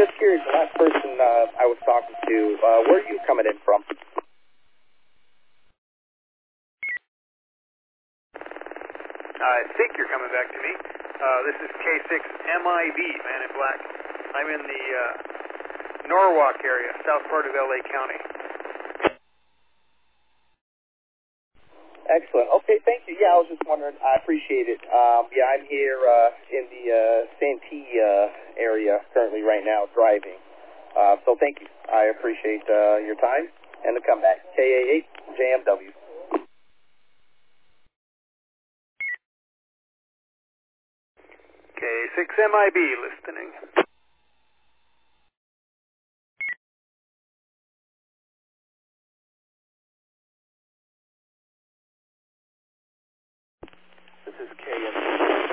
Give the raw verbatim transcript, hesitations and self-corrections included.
just curious, the last person uh, I was talking to, uh, where are you coming in from? I think you're coming back to me. Uh, this is K six M I B, Man in Black. I'm in the uh, Norwalk area, south part of L A County. Excellent. Okay, thank you. Yeah, I was just wondering. I appreciate it. Um, yeah, I'm here uh, in the uh, Santee uh, area currently right now driving. Uh, so thank you. I appreciate uh, your time and the comeback. K A eight J M W. K six M I B listening.